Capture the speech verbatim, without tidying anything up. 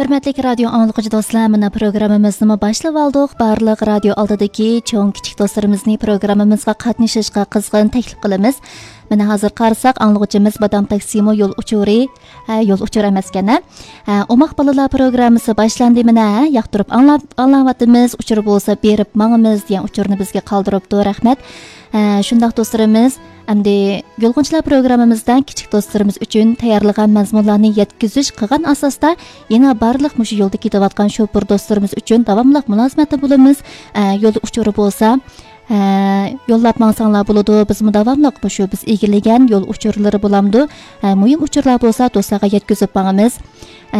Hürmetlik radyo anlıqıcı dostlar, mana programımızını başlab aldık. Barlıq radyo aldidagi çoğun kichik dostlarimizni programımızga qatnashishga qizg'in taklif qilamiz. Mana hozir qarasak, anlıqıcımız Badam Taksimo yo'l uchuri, yo'l uchur emas ekan. Omaq balalar programmasi boshlandi. Mana yoqtirib anglab anlayapmiz. Uchur bo'lsa berib mangimiz degan uchurni bizga qoldiribdi. Rahmat. Shundaq do'stlarimiz, Әмді Yo'lg'unchilar programmamizdan kichik do'stlarimiz uchun tayyorlagan mazmunlarni yetkazish qilgan asosda yana barliq mushu yo'lda ketayotgan shofir do'stlarimiz uchun davomli mulozimatda bo'lamiz. Yo'l uchuri bo'lsa, yo'llab mansanglar bo'ladi. Biz davomli mushu biz egillagan yo'l uchurlari bo'lamdi. Muhim uchurlar bo'lsa do'stlarga yetkazib boramiz.